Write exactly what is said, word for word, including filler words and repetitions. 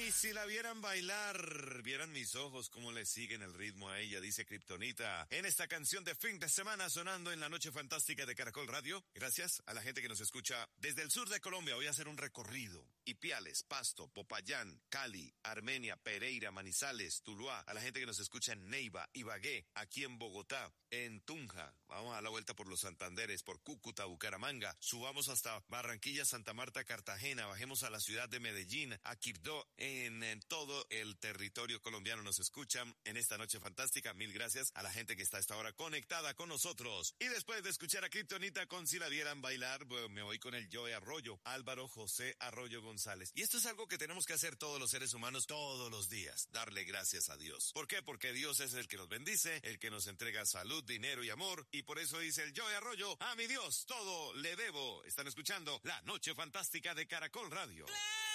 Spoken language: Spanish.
Y si la vieran bailar, vieran mis ojos cómo le siguen el ritmo a ella, dice Kryptonita, en esta canción de fin de semana sonando en la noche fantástica de Caracol Radio. Gracias a la gente que nos escucha desde el sur de Colombia. Voy a hacer un recorrido. Ipiales, Pasto, Popayán, Cali, Armenia, Pereira, Manizales, Tuluá. A la gente que nos escucha en Neiva, Ibagué, aquí en Bogotá, en Tunja. Vamos a dar la vuelta por los Santanderes, por Cúcuta, Bucaramanga. Subamos hasta Barranquilla, Santa Marta, Cartagena. Bajemos a la ciudad de Medellín, a Quibdó. En, en todo el territorio colombiano nos escuchan en esta noche fantástica. Mil gracias a la gente que está a esta hora conectada con nosotros. Y después de escuchar a Kryptonita con Si la vieran bailar, bueno, me voy con el Joe Arroyo, Álvaro José Arroyo González. Y esto es algo que tenemos que hacer todos los seres humanos todos los días, darle gracias a Dios. ¿Por qué? Porque Dios es el que nos bendice, el que nos entrega salud, dinero y amor. Y por eso dice el Joe Arroyo, a mi Dios todo le debo. Están escuchando la noche fantástica de Caracol Radio.